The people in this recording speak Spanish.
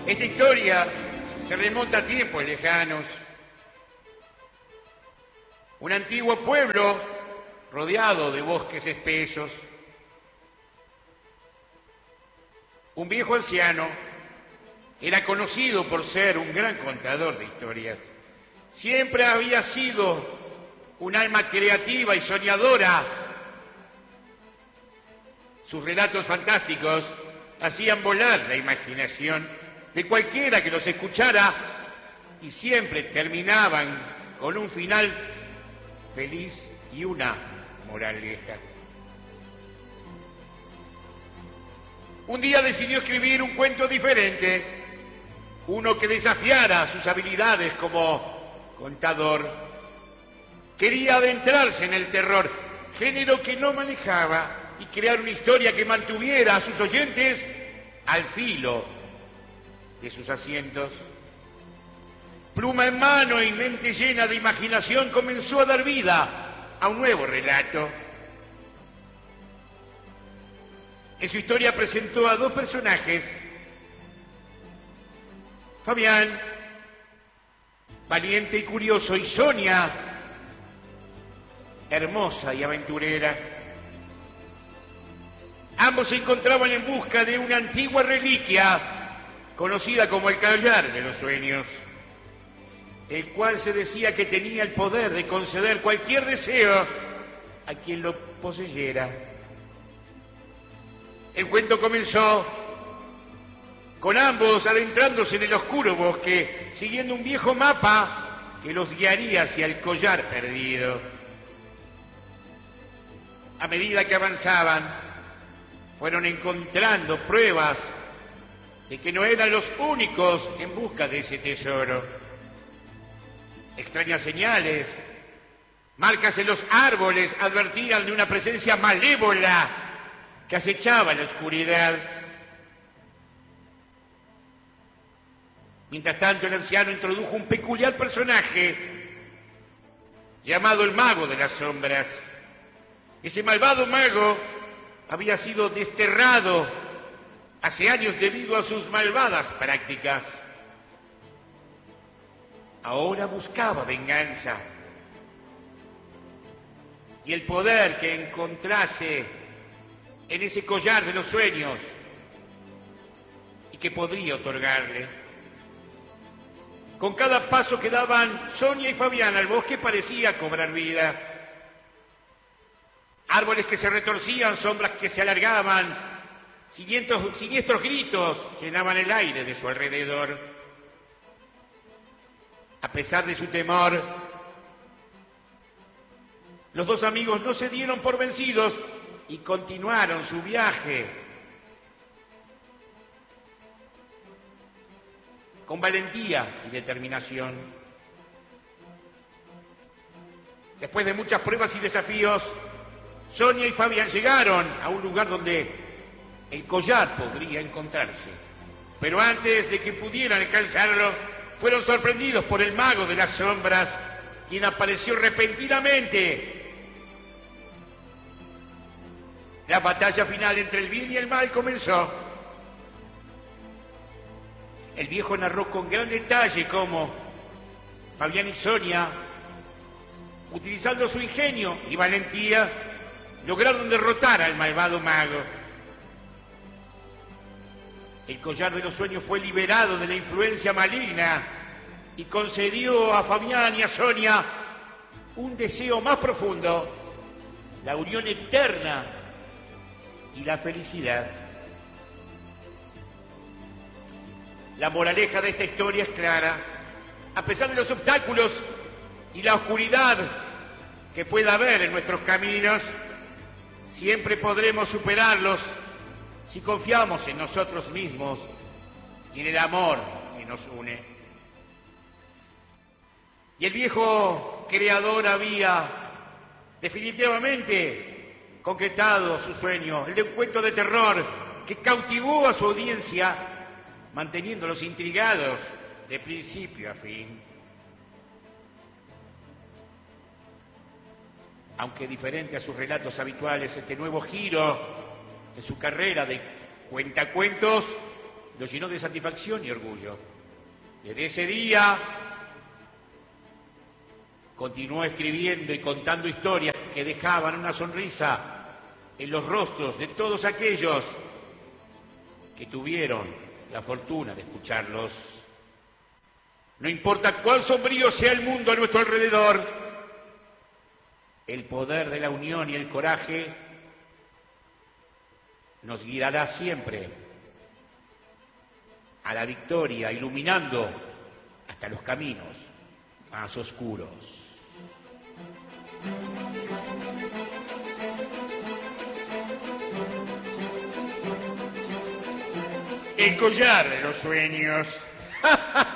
Esta historia se remonta a tiempos lejanos. Un antiguo pueblo rodeado de bosques espesos. Un viejo anciano era conocido por ser un gran contador de historias. Siempre había sido un alma creativa y soñadora. Sus relatos fantásticos hacían volar la imaginación de cualquiera que los escuchara y siempre terminaban con un final feliz y una moraleja. Un día decidió escribir un cuento diferente, uno que desafiara sus habilidades como contador. Quería adentrarse en el terror, género que no manejaba, y crear una historia que mantuviera a sus oyentes al filo de sus asientos. Pluma en mano y mente llena de imaginación, comenzó a dar vida a un nuevo relato. En su historia presentó a dos personajes: Fabián, valiente y curioso, y Sonia, hermosa y aventurera. Ambos se encontraban en busca de una antigua reliquia conocida como el collar de los sueños, el cual se decía que tenía el poder de conceder cualquier deseo a quien lo poseyera. El cuento comenzó con ambos adentrándose en el oscuro bosque, siguiendo un viejo mapa que los guiaría hacia el collar perdido. A medida que avanzaban, fueron encontrando pruebas de que no eran los únicos en busca de ese tesoro. Extrañas señales, marcas en los árboles advertían de una presencia malévola que acechaba en la oscuridad. Mientras tanto, el anciano introdujo un peculiar personaje llamado el Mago de las Sombras. Ese malvado mago había sido desterrado hace años debido a sus malvadas prácticas. Ahora buscaba venganza y el poder que encontrase en ese collar de los sueños y que podría otorgarle. Con cada paso que daban Sonia y Fabián al bosque parecía cobrar vida. Árboles que se retorcían, sombras que se alargaban, siniestros gritos llenaban el aire de su alrededor. A pesar de su temor, los dos amigos no se dieron por vencidos y continuaron su viaje con valentía y determinación. Después de muchas pruebas y desafíos, Sonia y Fabián llegaron a un lugar donde el collar podría encontrarse. Pero antes de que pudieran alcanzarlo, fueron sorprendidos por el Mago de las Sombras, quien apareció repentinamente. La batalla final entre el bien y el mal comenzó. El viejo narró con gran detalle cómo Fabián y Sonia, utilizando su ingenio y valentía, lograron derrotar al malvado mago. El collar de los sueños fue liberado de la influencia maligna y concedió a Fabián y a Sonia un deseo más profundo: la unión eterna y la felicidad. La moraleja de esta historia es clara. A pesar de los obstáculos y la oscuridad que pueda haber en nuestros caminos, siempre podremos superarlos si confiamos en nosotros mismos y en el amor que nos une. Y el viejo creador había definitivamente concretado su sueño, el de un cuento de terror que cautivó a su audiencia, manteniéndolos intrigados de principio a fin. Aunque diferente a sus relatos habituales, este nuevo giro en su carrera de cuentacuentos lo llenó de satisfacción y orgullo. Desde ese día continuó escribiendo y contando historias que dejaban una sonrisa en los rostros de todos aquellos que tuvieron la fortuna de escucharlos. No importa cuán sombrío sea el mundo a nuestro alrededor, el poder de la unión y el coraje nos guiará siempre a la victoria, iluminando hasta los caminos más oscuros. El collar de los sueños.